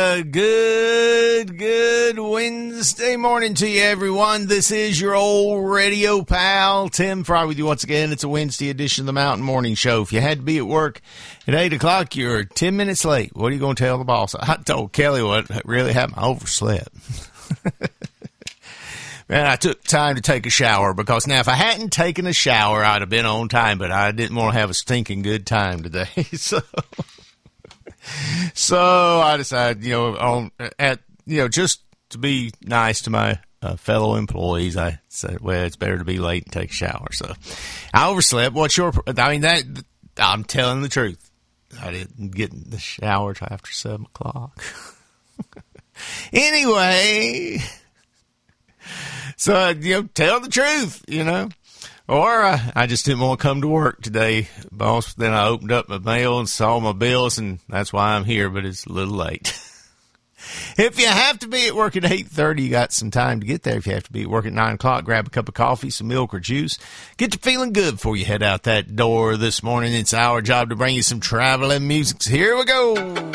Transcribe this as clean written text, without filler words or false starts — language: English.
Good Wednesday morning to you, everyone. This is your old radio pal, Tim Fry, with you once again. It's a Wednesday edition of the Mountain Morning Show. If you had to be at work at 8 o'clock, you're 10 minutes late. What are you going to tell the boss? I told Kelly what really happened. I overslept. Man, I took time to take a shower because now if I hadn't taken a shower, I'd have been on time, but I didn't want to have a stinking good time today. So I decided, just to be nice to my fellow employees, I said, well, it's better to be late and take a shower. So I overslept. I'm telling the truth. I didn't get in the shower till after 7 o'clock. Anyway, so, tell the truth, Or I just didn't want to come to work today, boss. Then I opened up my mail and saw my bills, and that's why I'm here, but it's a little late. If you have to be at work at 8:30, you got some time to get there. If you have to be at work at 9 o'clock, grab a cup of coffee, some milk or juice. Get you feeling good before you head out that door this morning. It's our job to bring you some traveling music. Here we go.